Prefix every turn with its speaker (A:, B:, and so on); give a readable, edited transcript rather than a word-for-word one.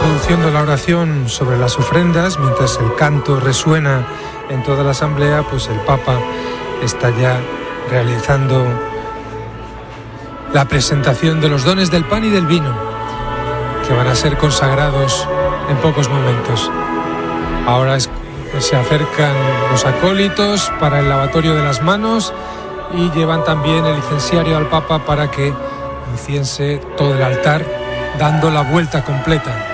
A: introduciendo la oración sobre las ofrendas, mientras el canto resuena en toda la asamblea, pues el Papa está ya realizando la presentación de los dones del pan y del vino, que van a ser consagrados en pocos momentos. Ahora se acercan los acólitos para el lavatorio de las manos y llevan también el incenciario al Papa para que inciense todo el altar, dando la vuelta completa.